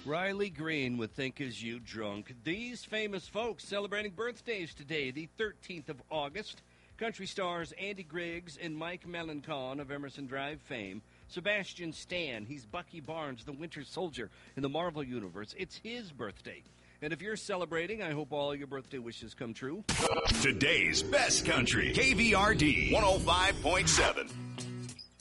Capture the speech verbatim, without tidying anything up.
Riley Green would think as you drunk. These famous folks celebrating birthdays today, the thirteenth of August. Country stars Andy Griggs and Mike Mellencamp of Emerson Drive fame. Sebastian Stan, he's Bucky Barnes, the Winter Soldier in the Marvel Universe. It's his birthday. And if you're celebrating, I hope all your birthday wishes come true. Today's best country, K V R D one oh five point seven.